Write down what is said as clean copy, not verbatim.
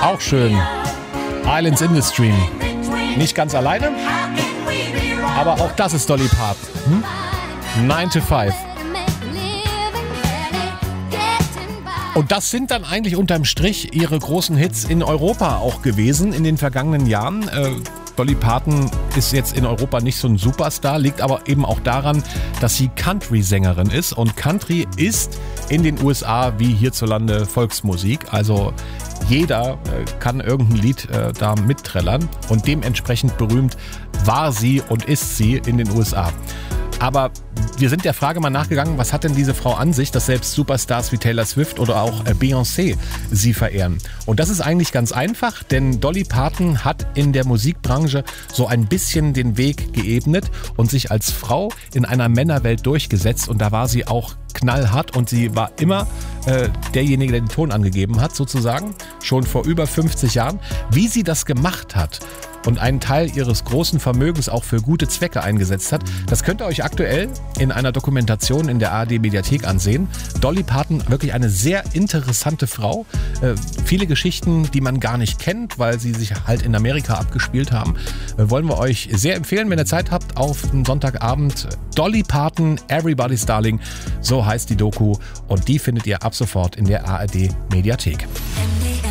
Auch schön. Islands in the Stream. Nicht ganz alleine, aber auch das ist Dolly Parton. 9 to 5. Und das sind dann eigentlich unterm Strich ihre großen Hits in Europa auch gewesen in den vergangenen Jahren. Dolly Parton ist jetzt in Europa nicht so ein Superstar, liegt aber eben auch daran, dass sie Country-Sängerin ist. Und Country ist in den USA wie hierzulande Volksmusik. Also jeder kann irgendein Lied da mitträllern. Und dementsprechend berühmt war sie und ist sie in den USA. Aber wir sind der Frage mal nachgegangen, was hat denn diese Frau an sich, dass selbst Superstars wie Taylor Swift oder auch Beyoncé sie verehren. Und das ist eigentlich ganz einfach, denn Dolly Parton hat in der Musikbranche so ein bisschen den Weg geebnet und sich als Frau in einer Männerwelt durchgesetzt. Und da war sie auch knallhart und sie war immer derjenige, der den Ton angegeben hat, sozusagen, schon vor über 50 Jahren. Wie sie das gemacht hat und einen Teil ihres großen Vermögens auch für gute Zwecke eingesetzt hat, das könnt ihr euch aktuell in einer Dokumentation in der ARD-Mediathek ansehen. Dolly Parton, wirklich eine sehr interessante Frau. Viele Geschichten, die man gar nicht kennt, weil sie sich halt in Amerika abgespielt haben, wollen wir euch sehr empfehlen, wenn ihr Zeit habt, auf einen Sonntagabend. Dolly Parton, Everybody's Darling, so heißt die Doku und die findet ihr ab sofort in der ARD-Mediathek.